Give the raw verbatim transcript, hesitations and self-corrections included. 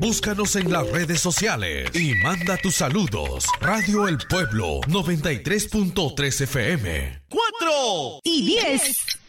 Búscanos en las redes sociales y manda tus saludos. Radio El Pueblo noventa y tres punto tres F M. Cuatro y diez.